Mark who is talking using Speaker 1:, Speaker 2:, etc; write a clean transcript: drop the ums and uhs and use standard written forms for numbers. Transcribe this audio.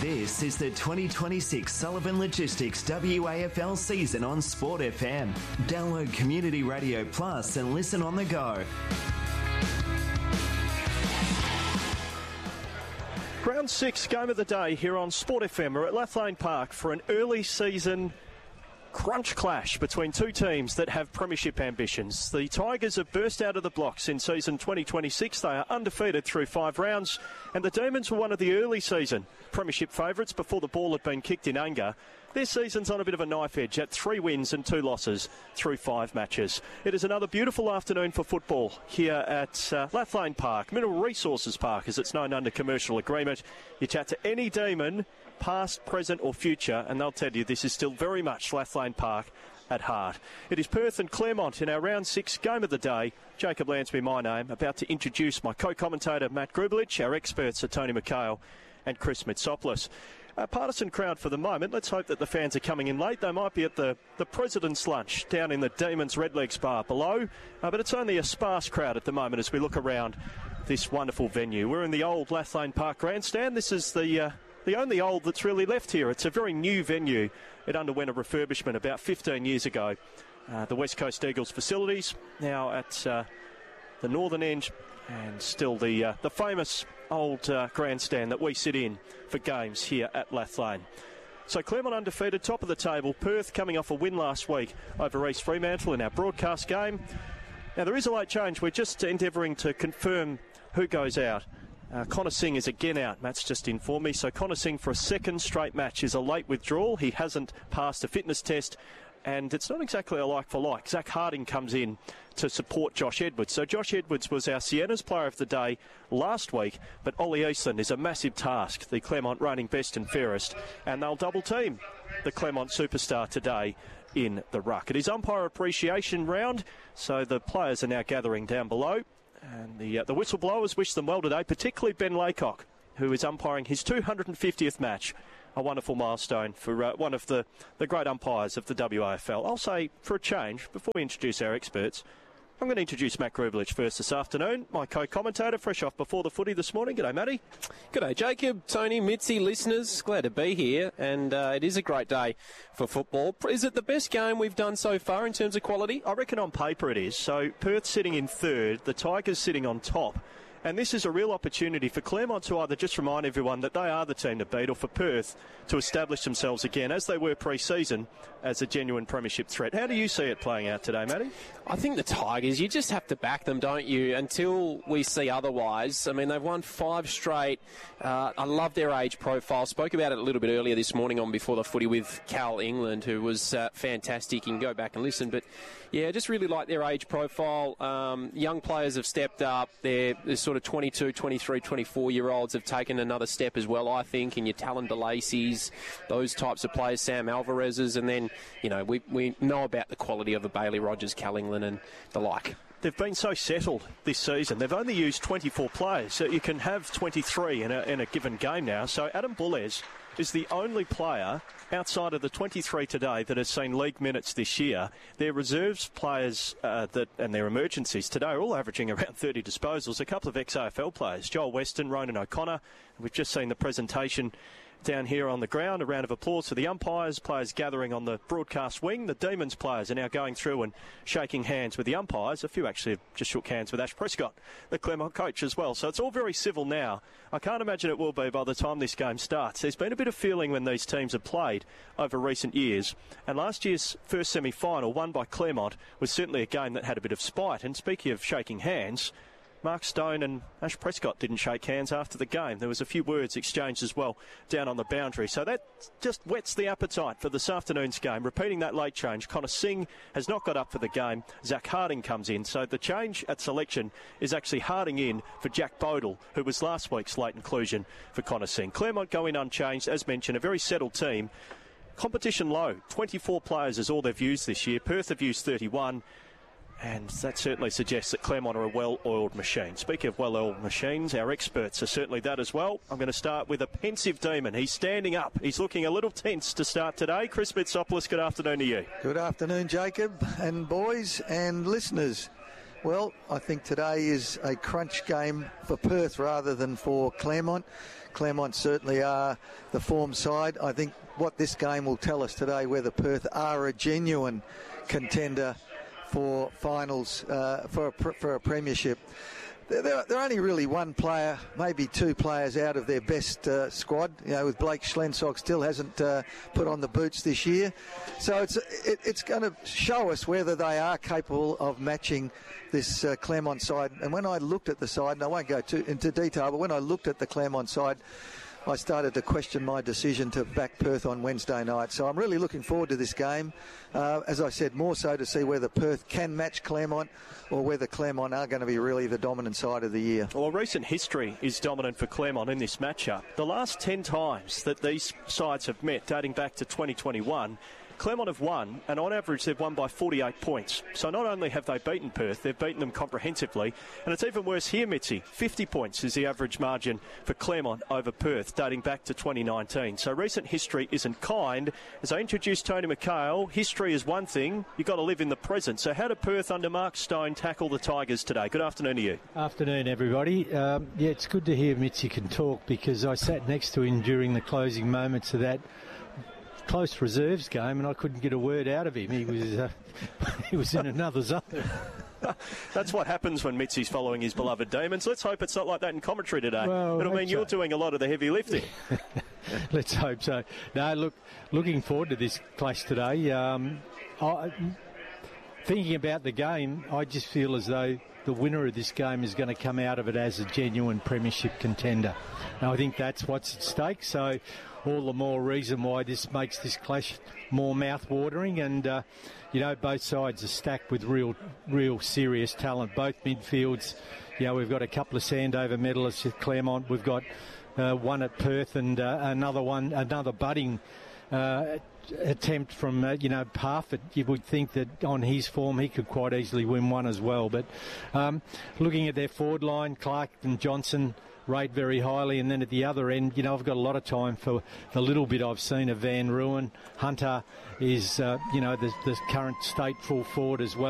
Speaker 1: This is the 2026 Sullivan Logistics WAFL season on Sport FM. Download Community Radio Plus and listen on the go.
Speaker 2: Round 6, game of the day here on Sport FM. We're at Lathlane Park for an early season crunch clash between two teams that have premiership ambitions. The Tigers have burst out of the blocks in season 2026. They are undefeated through 5 rounds, and the Demons were one of the early season premiership favourites before the ball had been kicked in anger. Their season's on a bit of a knife edge at 3 wins and 2 losses through 5 matches. It is another beautiful afternoon for football here at Lathlane Park, Mineral Resources Park as it's known under commercial agreement. You chat to any Demon, past, present or future, and they'll tell you this is still very much Lathlane Park at heart. It is Perth and Claremont in our round 6 game of the day. Jacob Lansby, my name, about to introduce my co-commentator Matt Grubelich. Our experts are Tony McHale and Chris Mitsopoulos. A partisan crowd for the moment. Let's hope that the fans are coming in late. They might be at the President's Lunch down in the Demons Redlegs Bar below, but it's only a sparse crowd at the moment as we look around this wonderful venue. We're in the old Lathlane Park grandstand. This is the only old that's really left here. It's a very new venue. It underwent a refurbishment about 15 years ago. The West Coast Eagles facilities now at the northern end, and still the famous old grandstand that we sit in for games here at Lathlane. So Claremont undefeated, top of the table. Perth coming off a win last week over East Fremantle in our broadcast game. Now there is a late change. We're just endeavouring to confirm who goes out. Connor Singh is again out. Matt's just informed me. So Connor Singh for a second straight match is a late withdrawal. He hasn't passed a fitness test, and it's not exactly a like-for-like. Zach Harding comes in to support Josh Edwards. So Josh Edwards was our Siennas player of the day last week, but Ollie Eastland is a massive task, the Claremont reigning best and fairest, and they'll double-team the Claremont superstar today in the ruck. It is umpire appreciation round, so the players are now gathering down below. And the whistleblowers wish them well today, particularly Ben Laycock, who is umpiring his 250th match. A wonderful milestone for one of the great umpires of the WAFL. I'll say, for a change, before we introduce our experts, I'm going to introduce Matt Grubelich first this afternoon, my co-commentator, fresh off before the footy this morning. G'day, Matty.
Speaker 3: G'day, Jacob, Tony, Mitzi, listeners. Glad to be here, and it is a great day for football. Is it the best game we've done so far in terms of quality?
Speaker 2: I reckon on paper it is. So Perth sitting in third, the Tigers sitting on top. And this is a real opportunity for Claremont to either just remind everyone that they are the team to beat, or for Perth to establish themselves again, as they were pre-season, as a genuine premiership threat. How do you see it playing out today, Matty?
Speaker 3: I think the Tigers, you just have to back them, don't you, until we see otherwise. I mean, they've won 5 straight. I love their age profile. Spoke about it a little bit earlier this morning on Before the Footy with Cal England, who was fantastic. You can go back and listen. But, yeah, just really like their age profile. Young players have stepped up. They're sort of 22, 23, 24-year-olds have taken another step as well, I think, in your Talon DeLacy's, those types of players, Sam Alvarez's, and then, you know, we know about the quality of the Bailey Rogers, Cal England and the like.
Speaker 2: They've been so settled this season. They've only used 24 players, so you can have 23 in a given game now. So Adam Boulez is the only player outside of the 23 today that has seen league minutes this year. Their reserves players and their emergencies today are all averaging around 30 disposals. A couple of ex-AFL players, Joel Weston, Ronan O'Connor. We've just seen the presentation down here on the ground. A round of applause for the umpires, players gathering on the broadcast wing. The Demons players are now going through and shaking hands with the umpires. A few actually have just shook hands with Ash Prescott, the Claremont coach, as well. So it's all very civil now. I can't imagine it will be by the time this game starts. There's been a bit of feeling when these teams have played over recent years, and last year's first semi-final, won by Claremont, was certainly a game that had a bit of spite. And speaking of shaking hands, Mark Stone and Ash Prescott didn't shake hands after the game. There was a few words exchanged as well down on the boundary. So that just whets the appetite for this afternoon's game. Repeating that late change, Connor Singh has not got up for the game. Zach Harding comes in. So the change at selection is actually Harding in for Jack Bodle, who was last week's late inclusion for Connor Singh. Claremont go in unchanged. As mentioned, a very settled team. Competition low. 24 players is all they've used this year. Perth have used 31. And that certainly suggests that Claremont are a well-oiled machine. Speaking of well-oiled machines, our experts are certainly that as well. I'm going to start with a pensive Demon. He's standing up. He's looking a little tense to start today. Chris Mitsopoulos, good afternoon to you.
Speaker 4: Good afternoon, Jacob, and boys and listeners. Well, I think today is a crunch game for Perth rather than for Claremont. Claremont certainly are the form side. I think what this game will tell us today, whether Perth are a genuine contender for finals, for a premiership. They're only really one player, maybe two players out of their best squad. You know, with Blake Schlensock still hasn't put on the boots this year. So it's going to show us whether they are capable of matching this Claremont side. And when I looked at the side, and I won't go into detail, but when I looked at the Claremont side, I started to question my decision to back Perth on Wednesday night. So I'm really looking forward to this game. As I said, more so to see whether Perth can match Claremont or whether Claremont are going to be really the dominant side of the year.
Speaker 2: Well, recent history is dominant for Claremont in this matchup. The last 10 times that these sides have met, dating back to 2021, Claremont have won, and on average they've won by 48 points. So not only have they beaten Perth, they've beaten them comprehensively. And it's even worse here, Mitzi. 50 points is the average margin for Claremont over Perth, dating back to 2019. So recent history isn't kind. As I introduced Tony McHale, history is one thing. You've got to live in the present. So how did Perth under Mark Stone tackle the Tigers today? Good afternoon to you.
Speaker 5: Afternoon, everybody. It's good to hear Mitzi can talk, because I sat next to him during the closing moments of that close reserves game, and I couldn't get a word out of him. He was in another zone.
Speaker 2: That's what happens when Mitzi's following his beloved Demons. Let's hope it's not like that in commentary today.
Speaker 5: Well,
Speaker 2: it'll mean you're doing a lot of the heavy lifting.
Speaker 5: Let's hope so. No, looking forward to this clash today. Thinking about the game, I just feel as though the winner of this game is going to come out of it as a genuine premiership contender. Now, I think that's what's at stake, so all the more reason why this makes this clash more mouth-watering. And, both sides are stacked with real serious talent. Both midfields, we've got a couple of Sandover medalists at Claremont. We've got one at Perth and another budding attempt from, Parfitt. You would think that on his form he could quite easily win one as well. But looking at their forward line, Clark and Johnson rate very highly, and then at the other end, I've got a lot of time for the little bit I've seen of Van Ruin. Hunter is, the current state full forward as well.